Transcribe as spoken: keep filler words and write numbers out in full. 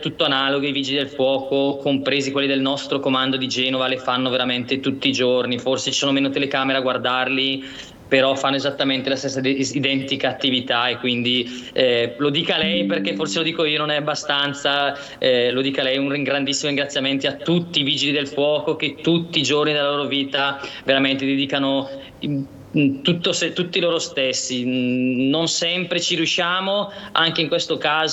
tutto analogo, i vigili del fuoco, compresi quelli del nostro comando di Genova, le fanno veramente tutti i giorni, forse ci sono meno telecamere a guardarli, però fanno esattamente la stessa identica attività, e quindi eh, lo dica lei, perché forse lo dico io, non è abbastanza, eh, lo dica lei, un grandissimo ringraziamento a tutti i vigili del fuoco che tutti i giorni della loro vita veramente dedicano tutto se, tutti loro stessi. Non sempre ci riusciamo, anche in questo caso